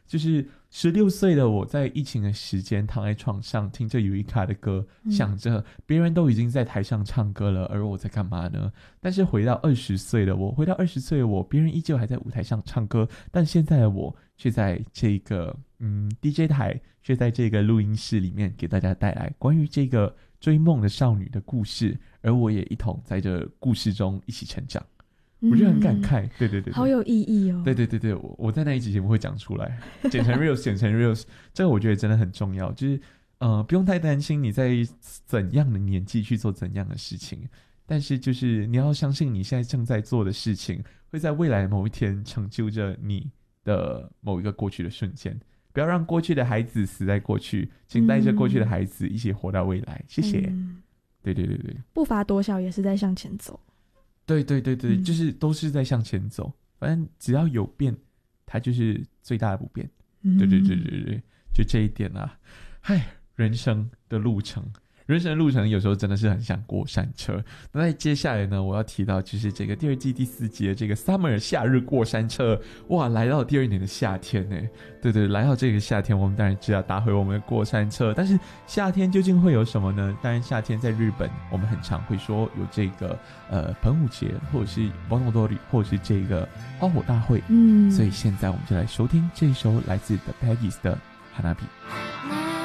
就是16岁的我在疫情的时间躺在床上听着尤伊卡的歌，想着别人都已经在台上唱歌了，而我在干嘛呢？但是回到20岁的我，别人依旧还在舞台上唱歌，但现在的我却在这个DJ 台，却在这个录音室里面给大家带来关于这个追梦的少女的故事，而我也一同在这故事中一起成长。我觉得很感慨，对对对， 好有意义哦。 对对对对，我在那一集节目会讲出来，剪成 reels，这个我觉得真的很重要，就是不用太担心你在怎样的年纪去做怎样的事情，但是就是你要相信你现在正在做的事情会在未来的某一天成就着你的某一个过去的瞬间。不要让过去的孩子死在过去，请带着过去的孩子一起活到未来。谢谢。对对对对， 步伐多小也是在向前走。 对对对对，就是都是在向前走，反正只要有变，它就是最大的不变。对对对对对，就这一点啊。嗨，人生的路程有时候真的是很像过山车。那在接下来呢，我要提到就是这个第2季第4集的这个 Summer 夏日过山车。哇，来到第2年的夏天呢，对对，来到这个夏天，我们当然就要搭回我们的过山车。但是夏天究竟会有什么呢？当然夏天在日本，我们很常会说有这个喷雾节，或者是盆踊り，或者是这个花火大会。所以现在我们就来收听这一首来自 The Peggies 的 Hanabi。